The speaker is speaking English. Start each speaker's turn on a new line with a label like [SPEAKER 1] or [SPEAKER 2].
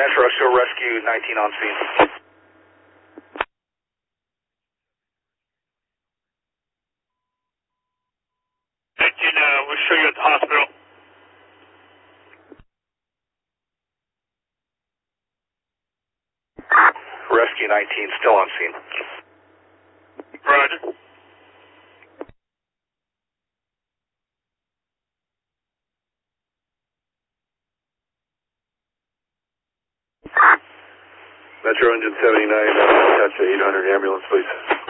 [SPEAKER 1] Metro, show rescue 19 on scene.
[SPEAKER 2] 19, we'll show you at the hospital.
[SPEAKER 1] Rescue 19 still on scene.
[SPEAKER 2] Roger.
[SPEAKER 1] Metro engine 79, touch 800 ambulance, please.